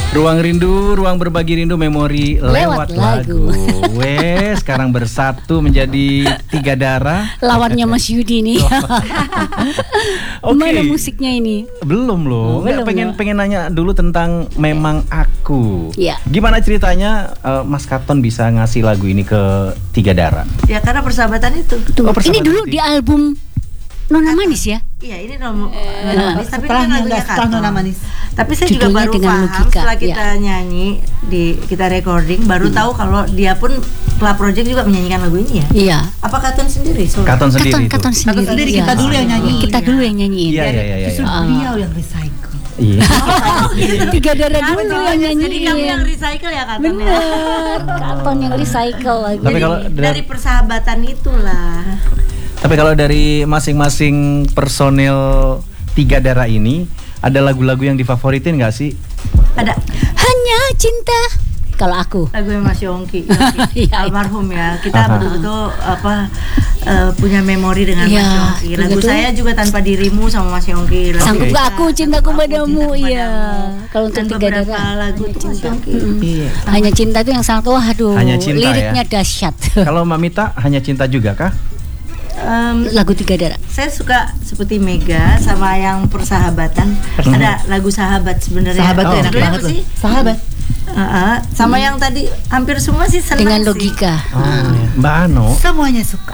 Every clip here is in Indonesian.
Ruang rindu, ruang berbagi rindu, memori lewat lagu. Wes, sekarang bersatu menjadi tiga darah. Lawannya Mas Yudi nih. Oke. Mana musiknya ini? Belum loh. Pengen nanya dulu tentang Memang Aku. Iya. Gimana ceritanya Mas Katon bisa ngasih lagu ini ke tiga darah? Ya karena persahabatan itu. Tuh, persahabatan ini dulu itu. di album Nona Manis ya? Iya, ini Nona Manis, tapi kan lagunya setelah Katon. Nona Manis. Tapi saya juga Judulnya baru dengan paham logika, setelah kita nyanyi kita recording, baru tahu kalau dia pun Club Project juga menyanyikan lagu ini ya. Iya. Apa Katon sendiri? Katon sendiri itu. Katon sendiri. Kita dulu yang nyanyi. Kita dulu yang nyanyiin. Iya. Justru beliau yang recycle. Iya. Tiga darah dulu yang nyanyiin. Jadi kamu yang recycle ya Katon ya? Bener, Katon yang recycle lagi. Tapi kalau Dari persahabatan itulah. Tapi kalau dari masing-masing personil tiga darah ini, ada lagu-lagu yang difavoritin nggak sih? Ada Hanya Cinta. Kalau aku. lagu Mas Yongki, Iya, almarhum ya. Kita betul-betul punya memori dengan Iya, Mas Yongki. Lagu betul. saya juga Tanpa Dirimu sama Mas Yongki. Sanggup Oke. gak aku cintaku padamu, iya. Kalau untuk Dan tiga beberapa darah. lagu itu Mas Yongki. Iya. Hanya Cinta itu yang sangat waduh. Hanya Cinta, liriknya ya. dahsyat. Kalau Mbak Mita hanya cinta juga kah? Lagu tiga darah. Saya suka seperti Mega sama yang persahabatan. Ada lagu Sahabat sebenarnya. Sahabat tuh enak Judulnya banget apa loh. sih? Sahabat. Sama yang tadi hampir semua sih senang Dengan sih. logika. Mbak Ano Semuanya suka.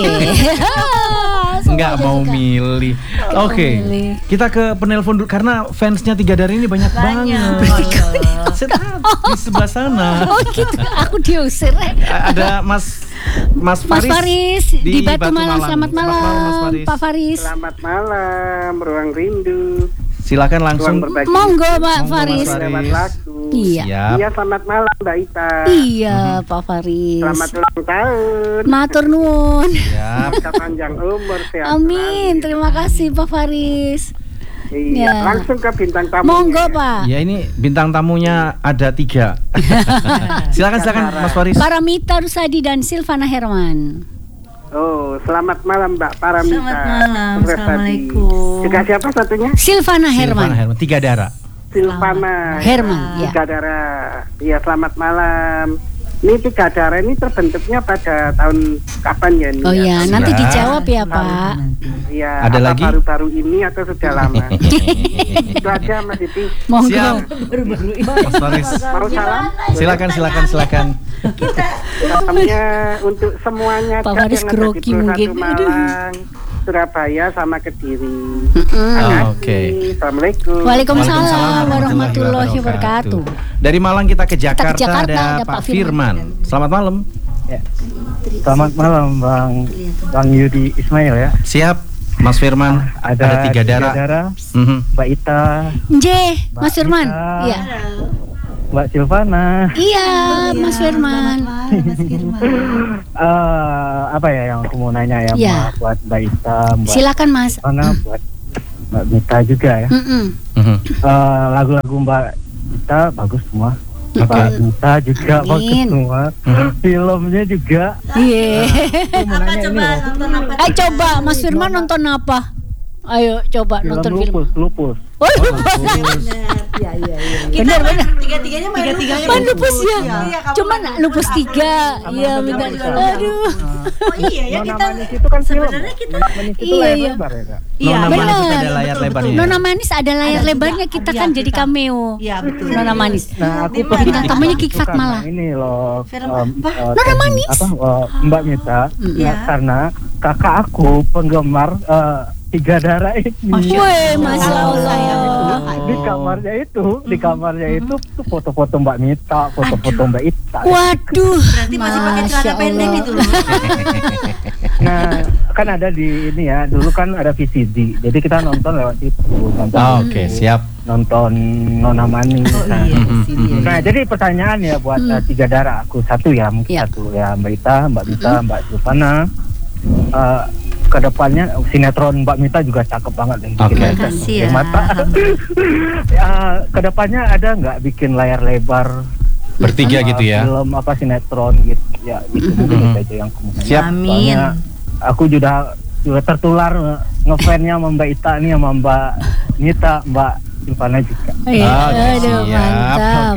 nggak mau milih. Oke, milih. kita ke penelpon dulu karena fansnya tiga darah ini banyak banget. Saya di sebelah sana. Oh gitu, aku diusir. Ada Mas Mas Faris di Batu Malang. Selamat malam, Mas Faris. Pak Faris. Selamat malam, Ruang Rindu. Silakan langsung. Ruang berbagi Monggo Pak Monggo, Faris. Mas lewat lagu. Iya. Siap. Iya, selamat malam Mbak Ita. Iya, Pak Faris. Selamat ulang tahun. Matur nuwun. Siap. Semoga panjang umur, sehat Amin. selalu. Terima kasih Pak Faris. Iya, Ya. langsung ke bintang tamu. Monggo Pak. Ya ini bintang tamunya ada 3. silakan Mas Faris. Paramita Rusadi dan Silvana Herman. Oh, selamat malam Mbak Paramita. Selamat malam. Sukses tadi. Assalamualaikum. Juga siapa satunya? Silvana Herman. Silvana Herman. Tiga darah. Silvana. Herman, ya. Tiga darah. Iya, selamat malam. Ini tiga darah ini terbentuknya pada tahun kapan ya? Ini Oh ya? ya, nanti Sudah. dijawab ya Pak. Iya, Ada apa lagi? baru-baru ini atau sudah lama? Itu aja Mas Siti. Monggo. Siap. Mas Faris. Mau salam? Silakan. Salamnya untuk semuanya Pak Cak, Faris yang ada di grogi Pulau mungkin. Satu Malang, Surabaya sama Kediri. Oh, oke. Assalamualaikum. Waalaikumsalam warahmatullahi wabarakatuh. Dari Malang kita ke Jakarta, Jakarta, ada Pak Firman. Selamat malam. Selamat malam Bang Yudi Ismail ya. Siap, Mas Firman. Ada tiga darah. Mhm. Mbak Ita, Nje, Mas Firman. Ita. Iya. Mbak Silvana. Iya, Mas Firman. Apa ya yang aku mau nanya ya, Ya. buat Mbak Ita, Mbak Silakan Mas. Silvana, buat Mbak Mita juga ya. Mm-mm. Mhm. Lagu-lagu Mbak Ita bagus semua. Oke. Mbak Mita juga Amin. bagus semua. Filmnya juga. Iya. Aku mau Apa nanya ini coba loh. nonton apa? Ayo coba Mas Firman nonton apa? Ayo coba Film nonton film. Lupus. Oh, benar benar. Tiga-tiganya main lupus. Main lupus ya. Iya, kamu Cuman main lupus 3. Iya, benar. Aduh. Oh iya ya, Nona kita Manis itu kan film. sebenarnya kita Nona Manis itu Iya, layar iya. lebar ya, Kak? Iya, Nona Manis itu benar. ada layar lebarnya. Nona Manis ada layar Ada lebarnya, juga. kita Iya, kan jadi kita. cameo. Iya betul. Nona Manis. Nah, aku Di mana? Bintang tamunya Kik itu Fatmala. karena ini loh. Film Nona Manis? Mbak Mita, Iya. karena kakak aku penggemar tiga darah ini. Wih, Masya Allah. Di kamarnya itu tuh foto-foto Mbak Mita, foto-foto Mbak Ita. Waduh. Berarti masih pakai celana Masya pendek Allah. itu loh. Nah, kan ada di ini ya, dulu kan ada VCD. Jadi kita nonton lewat itu, Oh, Oke, siap. nonton Nona Manis. Oh iya, sini ya. Nah, jadi pertanyaan ya buat tiga darah aku satu ya, mungkin Ya. satu ya Mbak Ita, Mbak Mita, Mbak Silvana. Kedepannya sinetron Mbak Mita juga cakep banget deh. Oke. Bikin Makasih bikin ya. mata. Kedepannya ada nggak bikin layar lebar? Bertiga gitu ya. Film apa sinetron gitu ya, itu mungkin itu aja yang kemudian. Siap. Amin. Soalnya aku juga tertular ngefansnya sama Mbak Ita nih, sama Mbak Mita, Mbak Silvana juga. Iya, Oke, aduh, siap. mantap.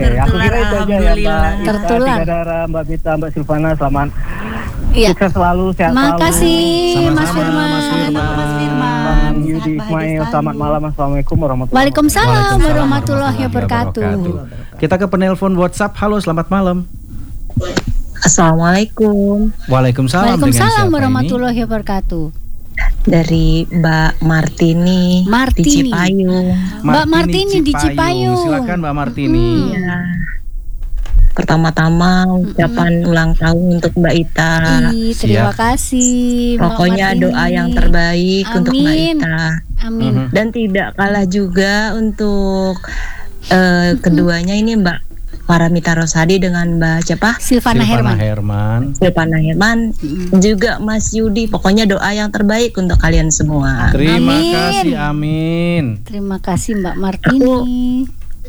Alhamdulillah. Mbak Ita, Tertular. Tiga Darah, Mbak Mita, Mbak Silvana, selamat Iya. sukses selalu, sehat Makasih Mas Sama-sama, Firman. Mas Firman. Mas Firman. Bang Yudi Sehat bahagia Ismail, selalu. selamat malam, assalamualaikum warahmatullahi Waalaikumsalam warahmatullahi wabarakatuh. Kita ke penelpon WhatsApp. Halo, selamat malam. Assalamualaikum, Waalaikumsalam. Dengan Waalaikumsalam siapa warahmatullahi wabarakatuh. dari Mbak Martini, Martini. di Cipayung. Mbak Martini di Cipayung. Silakan Mbak Martini. Ya. Pertama-tama ucapan ulang tahun untuk Mbak Ita. Terima kasih. Mbak Pokoknya Martini. doa yang terbaik untuk Mbak Amin. Ita. Amin. Dan tidak kalah juga untuk keduanya ini Mbak Paramita Rosadi dengan Mbak siapa? Silvana Herman. Silvana Herman, juga Mas Yudi. Pokoknya doa yang terbaik untuk kalian semua. Terima Amin. kasih, amin. Terima kasih Mbak Martini.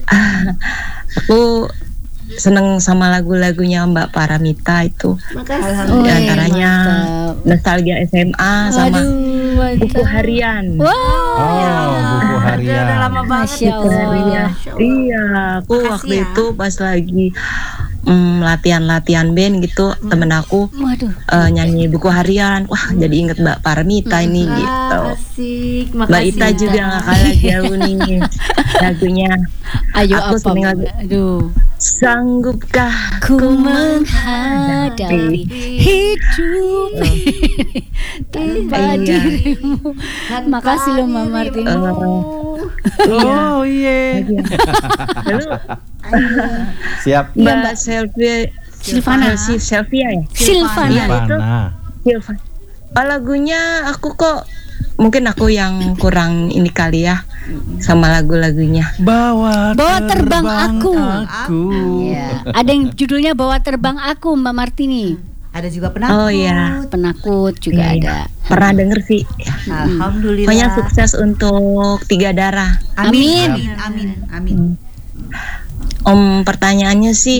Aku seneng sama lagu-lagunya Mbak Paramita itu. Makasih. Di antaranya mantap. Nostalgia SMA sama Waduh, Buku Harian. Wow. Oh, buku harian. Udah lama banget. Masya Allah. Iya, aku Makasih waktu ya. itu pas lagi latihan band gitu, temen aku Waduh. nyanyi Buku Harian. Wah, jadi inget Mbak Paramita ini gitu. Asik, Mbak makasih. Ita juga gak kalah jauh nih lagunya. Ayo Aku apa? seneng lagu Aduh. Sanggupkah Ku menghadapi hidup tanpa Iya. dirimu. Makasih loh Mbak Martini. Oh iya. Lalu Siap. Mbak Selvia Silvana. Selvia ya? Silvana. Iya, itu Silvana. Silva. Lagunya aku kok mungkin aku yang kurang ini kali ya sama lagu-lagunya. Bawa Terbang Aku. Iya. Ada yang judulnya Bawa Terbang Aku Mbak Martini. Ada juga penakut. Oh iya. Penakut juga Iya, ada. Pernah denger sih. Alhamdulillah. Pokoknya sukses untuk Tiga Darah. Amin. Amin. Amin. Pertanyaannya sih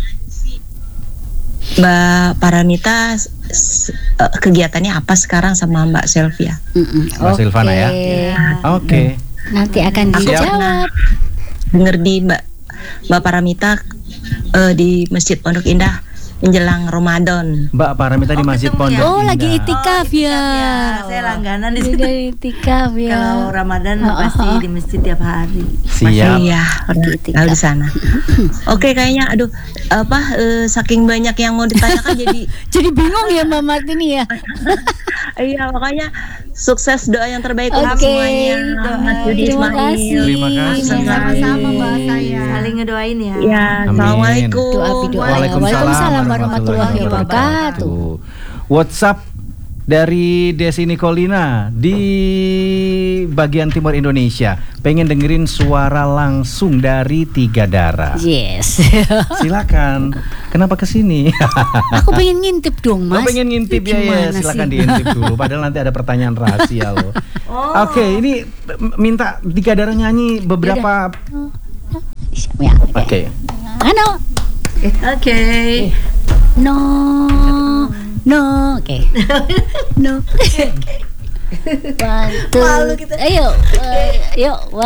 Mbak Paramita kegiatannya apa sekarang sama Mbak Selvia? Mbak Silvana ya. Oke. Nanti akan Aku dijawab. Denger di Mbak Paramita di Masjid Pondok Indah menjelang Ramadan. Mbak Paramita di Masjid ketemu ya? Pondok Oh, lagi Indah. itikaf ya. Saya langganan di situ. Udah itikaf ya. Kalau Ramadan Oh, pasti oh. di masjid tiap hari. Siap. Iya, pernah tahu di sana. Oke, kayaknya aduh saking banyak yang mau ditanyakan Jadi bingung ya Mbak Martini ya. iya, makanya sukses, doa yang terbaik untuk Oke. semuanya. Mas Yudi Terima Ismail. kasih. Terima kasih. Sama-sama Mbak saya. Saling ngedoain ya. Ya, Amin. assalamualaikum. Doa. Waalaikumsalam warahmatullahi wabarakatuh. WhatsApp dari Desi Nicolina di bagian timur Indonesia. Pengen dengerin suara langsung dari Tiga Darah. Yes. Silakan. Kenapa kesini? Aku pengen ngintip dong Lo Mas. pengen ngintip ya, Gimana silakan sih? diintip dulu. Padahal nanti ada pertanyaan rahasia loh. Oke, ini minta Tiga Darah nyanyi beberapa. Ya, Oke. Ano? Oke. No. Oke. No. One, two. Malu kita. Ayo, yuk.